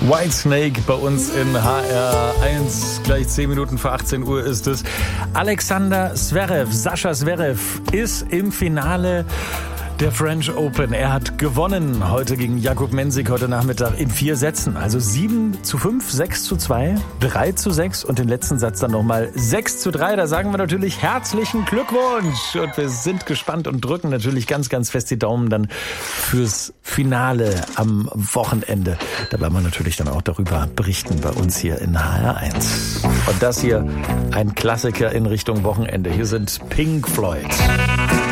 Whitesnake bei uns in HR1. Gleich 10 Minuten vor 18 Uhr ist es. Alexander Zverev, Sascha Zverev, ist im Finale der French Open. Er hat gewonnen heute gegen Jakub Mensik heute Nachmittag in 4 Sätzen. Also 7:5, 6:2, 3:6 und den letzten Satz dann nochmal 6:3. Da sagen wir natürlich herzlichen Glückwunsch. Und wir sind gespannt und drücken natürlich ganz, ganz fest die Daumen dann fürs Finale am Wochenende. Da werden wir natürlich dann auch darüber berichten bei uns hier in HR1. Und das hier ein Klassiker in Richtung Wochenende. Hier sind Pink Floyd.